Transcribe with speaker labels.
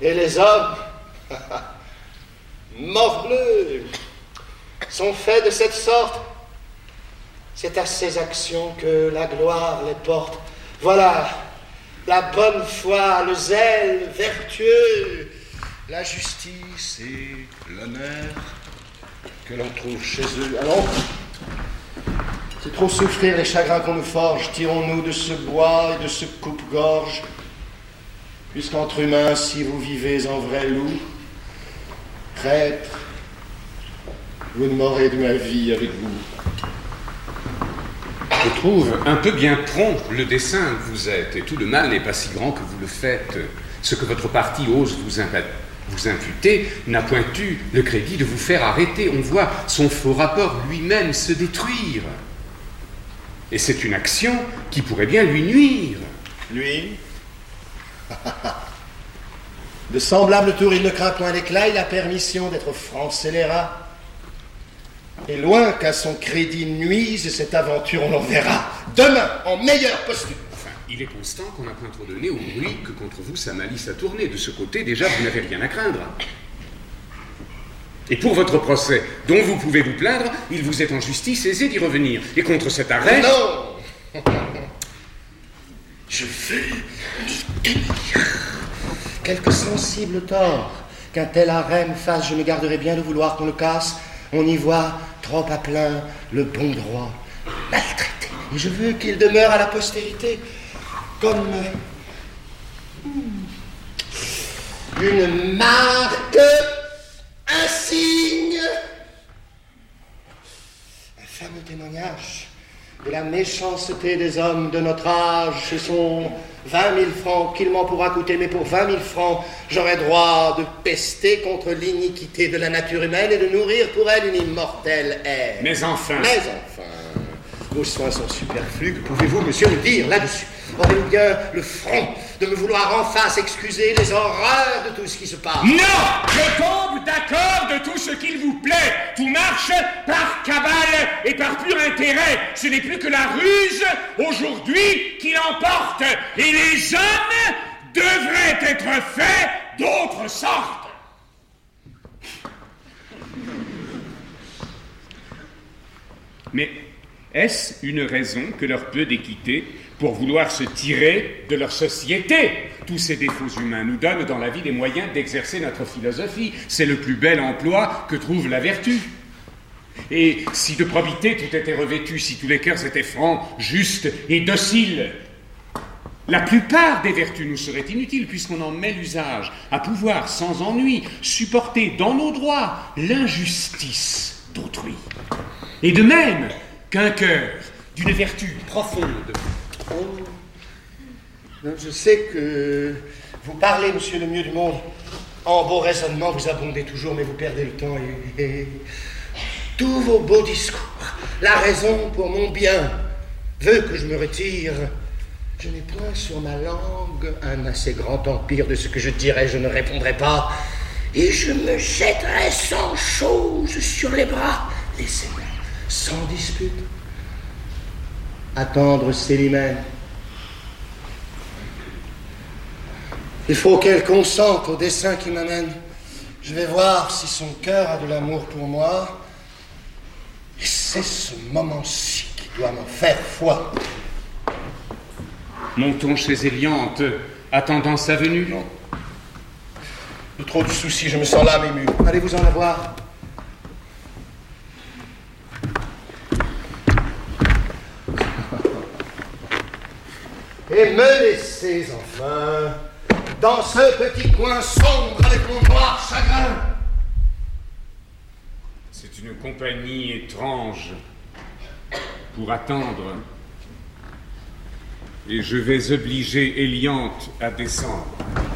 Speaker 1: Et les hommes, morbleu, sont faits de cette sorte. C'est à ces actions que la gloire les porte. Voilà, la bonne foi, le zèle vertueux, la justice et l'honneur que l'on trouve chez eux. Allons, c'est trop souffrir les chagrins qu'on nous forge. Tirons-nous de ce bois et de ce coupe-gorge, puisqu'entre humains, si vous vivez en vrai loup, traître, vous ne m'aurez de ma vie avec vous.
Speaker 2: Je trouve un peu bien prompt le dessein que vous êtes, et tout le mal n'est pas si grand que vous le faites. Ce que votre parti ose vous imputer n'a point eu le crédit de vous faire arrêter. On voit son faux rapport lui-même se détruire. Et c'est une action qui pourrait bien lui nuire.
Speaker 1: Lui? De semblable tour, il ne craint point l'éclat, il a permission d'être franc scélérat. Et loin qu'à son crédit nuise cette aventure, on l'en verra demain en meilleure posture.
Speaker 2: Enfin, il est constant qu'on n'a point trop donné au bruit que contre vous sa malice a tourné. De ce côté, déjà, vous n'avez rien à craindre. Et pour votre procès, dont vous pouvez vous plaindre, il vous est en justice aisé d'y revenir. Et contre cet arrêt...
Speaker 1: Non. Je veux m'y tenir. Quelque sensible tort qu'un tel arrêt me fasse, je me garderai bien de vouloir qu'on le casse. On y voit trop à plein le bon droit maltraité. Et je veux qu'il demeure à la postérité comme une marque, un signe, un fameux témoignage de la méchanceté des hommes de notre âge. Ce sont 20 000 francs qu'il m'en pourra coûter, mais pour 20 000 francs, j'aurai droit de pester contre l'iniquité de la nature humaine et de nourrir pour elle une immortelle ère.
Speaker 2: Mais enfin,
Speaker 1: vos soins sont superflus. Que pouvez-vous, monsieur, me dire là-dessus? Aurez-vous bien le front de me vouloir en face excuser les horreurs de tout ce qui se passe?
Speaker 3: Non! Je tombe d'accord de tout ce qu'il vous plaît. Tout marche par cabale et par pur intérêt. Ce n'est plus que la ruse, aujourd'hui, qui l'emporte. Et les hommes devraient être faits d'autre sorte.
Speaker 2: Mais est-ce une raison que leur peu d'équité pour vouloir se tirer de leur société? Tous ces défauts humains nous donnent dans la vie les moyens d'exercer notre philosophie. C'est le plus bel emploi que trouve la vertu. Et si de probité tout était revêtu, si tous les cœurs étaient francs, justes et dociles, la plupart des vertus nous seraient inutiles puisqu'on en met l'usage à pouvoir, sans ennui, supporter dans nos droits l'injustice d'autrui. Et de même qu'un cœur d'une vertu profonde.
Speaker 1: Oh. Non, je sais que vous parlez, monsieur le mieux du monde. En beaux raisonnements, vous abondez toujours, mais vous perdez le temps. Et tous vos beaux discours, la raison pour mon bien, veut que je me retire. Je n'ai point sur ma langue un assez grand empire. De ce que je dirai, je ne répondrai pas. Et je me jetterai sans chose sur les bras. Laissez-moi, sans dispute, attendre Célimène. Il faut qu'elle consente au dessein qui m'amène. Je vais voir si son cœur a de l'amour pour moi. Et c'est ce moment-ci qui doit m'en faire foi.
Speaker 2: Montons chez Éliante, attendant sa venue.
Speaker 1: Non. De trop de soucis, je me sens l'âme émue. Allez-vous en avoir? Et me laissez enfin dans ce petit coin sombre avec mon noir chagrin.
Speaker 2: C'est une compagnie étrange pour attendre. Et je vais obliger Éliante à descendre.